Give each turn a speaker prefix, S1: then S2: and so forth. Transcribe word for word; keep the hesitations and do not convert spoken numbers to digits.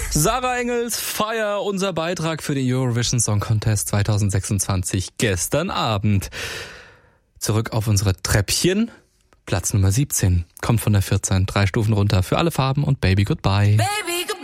S1: Sarah Engels, Fire, unser Beitrag für den Eurovision Song Contest zwanzig sechsundzwanzig gestern Abend. Zurück auf unsere Treppchen. Platz Nummer siebzehn. Kommt von der vierzehn. Drei Stufen runter für alle Farben und Baby Goodbye.
S2: Baby.